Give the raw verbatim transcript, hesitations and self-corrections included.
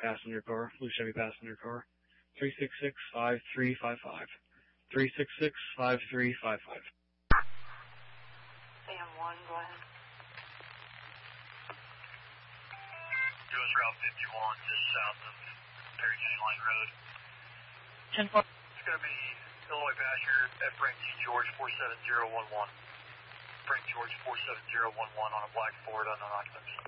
passenger car, blue Chevy passenger car. three six six, five three five five. three six six, five three five five. Sam one, go ahead. U S Route fifty-one, just south of Perry County Line Road. ten four. It's going to be Illinois Passenger at Frank G. George four seven zero one one. Frank George four seven zero one one on a black Ford unknown occupants.